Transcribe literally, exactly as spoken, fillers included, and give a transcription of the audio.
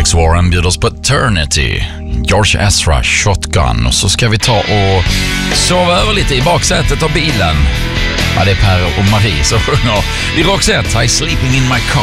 Alex Warren bjuder oss på Eternity, George Ezra, Shotgun, och så ska vi ta och sova över lite i baksätet av bilen. Ja, det är Per och Marie som sjunger i Roxette, I Sleeping in My Car.